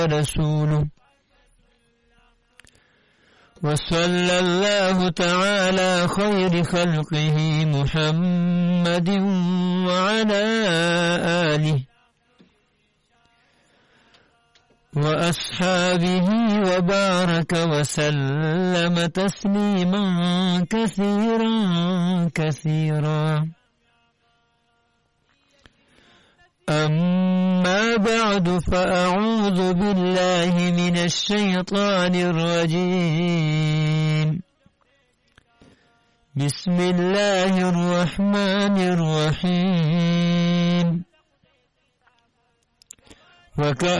ورسوله. وصلى الله تعالى خير خلقه محمد وعلى آله وأصحابه وبارك وسلم تسليما كثيرا كثيرا. أما بعد، فأعوذ بالله من الشيطان الرجيم. بسم الله الرحمن الرحيم.